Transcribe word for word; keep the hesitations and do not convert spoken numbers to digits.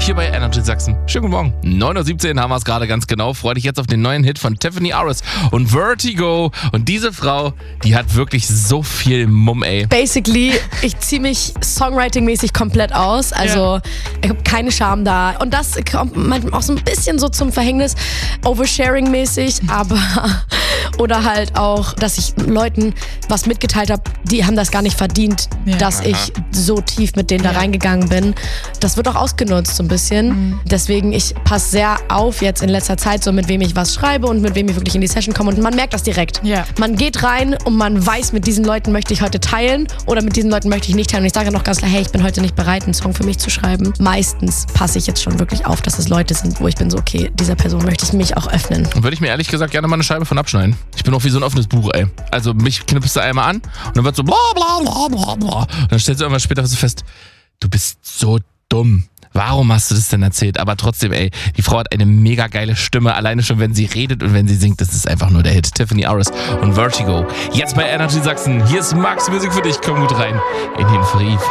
hier bei Energy Sachsen. Schönen guten Morgen. neun Uhr siebzehn haben wir es gerade ganz genau. Freue dich jetzt auf den neuen Hit von Tiffany Aris und Vertigo. Und diese Frau, die hat wirklich so viel Mumm, ey. Basically, ich ziehe mich songwriting-mäßig komplett aus. Also Ja. ich habe keine Scham da. Und das kommt manchmal auch so ein bisschen so zum Verhängnis. Oversharing-mäßig, aber oder halt auch, dass ich Leuten was mitgeteilt habe, die haben das gar nicht verdient, Ja. dass ich so tief mit denen da reingegangen bin. Das wird auch ausgenutzt so ein bisschen. Mhm. Deswegen, ich passe sehr auf jetzt in letzter Zeit, so mit wem ich was schreibe und mit wem ich wirklich in die Session komme. Und man merkt das direkt. Ja. Man geht rein und man weiß, mit diesen Leuten möchte ich heute teilen oder mit diesen Leuten möchte ich nicht teilen. Und ich sage noch ganz klar, hey, ich bin heute nicht bereit, einen Song für mich zu schreiben. Meistens passe ich jetzt schon wirklich auf, dass es Leute sind, wo ich bin so, okay, dieser Person möchte ich mich auch öffnen. Und würde ich mir ehrlich gesagt gerne mal eine Scheibe von abschneiden. Ich bin auch wie so ein offenes Buch, ey. Also mich knüpfst du einmal an und dann wird so bla bla bla bla bla. Und dann stellst du irgendwann später so fest, du bist so dumm. Warum hast du das denn erzählt? Aber trotzdem, ey, die Frau hat eine mega geile Stimme. Alleine schon, wenn sie redet und wenn sie singt, das ist einfach nur der Hit. Tiffany Aris und Vertigo. Jetzt bei Energy Sachsen. Hier ist Max Musik für dich. Komm gut rein in den Free.